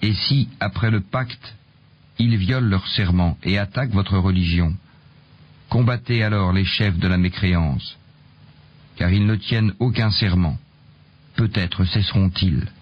Et si, après le pacte, ils violent leur serment et attaquent votre religion, combattez alors les chefs de la mécréance, car ils ne tiennent aucun serment. Peut-être cesseront-ils.